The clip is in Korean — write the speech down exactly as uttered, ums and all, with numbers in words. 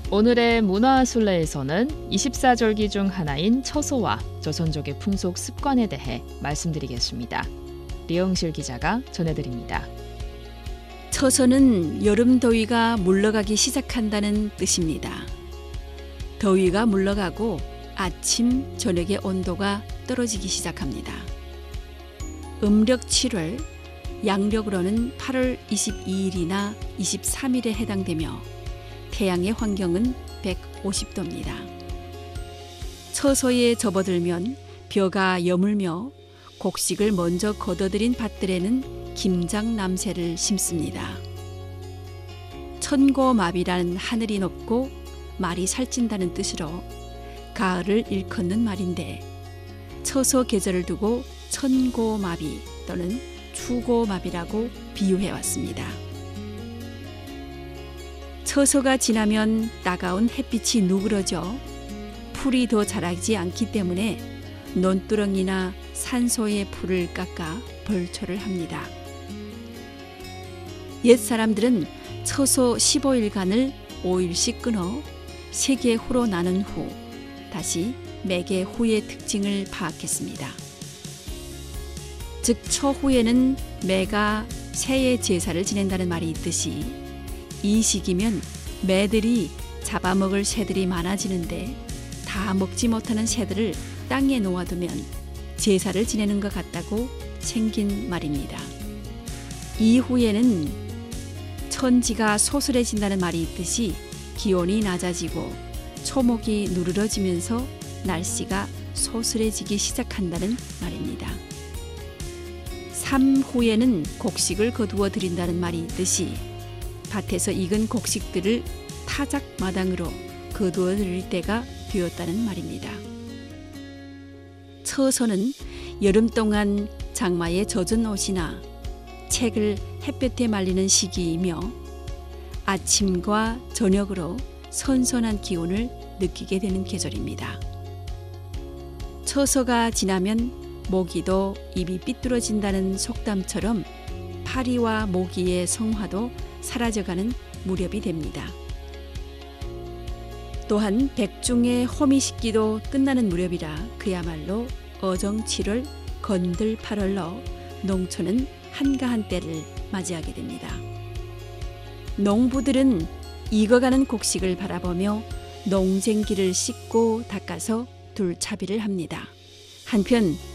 오늘의 문화순례에서는 이십사절기 중 하나인 처소와 조선족의 풍속 습관에 대해 말씀드리겠습니다. 리영실 기자가 전해드립니다. 처소는 여름 더위가 물러가기 시작한다는 뜻입니다. 더위가 물러가고 아침, 저녁의 온도가 떨어지기 시작합니다. 음력 칠월, 양력으로는 팔월 이십이일이나 이십삼일에 해당되며 태양의 환경은 백오십도입니다. 처소에 접어들면 벼가 여물며 곡식을 먼저 걷어들인 밭들에는 김장남새를 심습니다. 천고마비란 하늘이 높고 말이 살찐다는 뜻으로 가을을 일컫는 말인데 처소 계절을 두고 천고마비 또는 추고마비라고 비유해왔습니다. 처소가 지나면 따가운 햇빛이 누그러져 풀이 더 자라지 않기 때문에 논두렁이나 산소의 풀을 깎아 벌초를 합니다. 옛 사람들은 처소 십오일간을 오일씩 끊어 세 개 후로 나눈 후 다시 매개 후의 특징을 파악했습니다. 즉 초후에는 매가 새의 제사를 지낸다는 말이 있듯이 이 시기면 매들이 잡아먹을 새들이 많아지는데 다 먹지 못하는 새들을 땅에 놓아두면 제사를 지내는 것 같다고 생긴 말입니다. 이후에는 천지가 소슬해진다는 말이 있듯이 기온이 낮아지고 초목이 누르러지면서 날씨가 소슬해지기 시작한다는 말입니다. 삼후에는 곡식을 거두어 드린다는 말이 있듯이 밭에서 익은 곡식들을 타작마당으로 거두어 드릴 때가 되었다는 말입니다. 처소는 여름 동안 장마에 젖은 옷이나 책을 햇볕에 말리는 시기이며 아침과 저녁으로 선선한 기온을 느끼게 되는 계절입니다. 처소가 지나면 모기도 입이 삐뚤어진다는 속담처럼 파리와 모기의 성화도 사라져가는 무렵이 됩니다. 또한 백중의 호미식기도 끝나는 무렵이라 그야말로 어정 칠월, 건들 팔월로 농촌은 한가한 때를 맞이하게 됩니다. 농부들은 익어가는 곡식을 바라보며 농쟁기를 씻고 닦아서 둘차비를 합니다. 한편